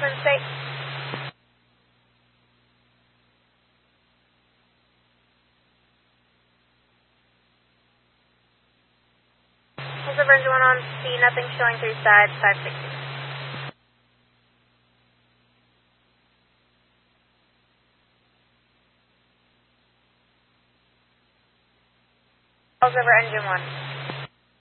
Twin State. Over engine 1 on C, nothing showing through side 560. Over engine 1.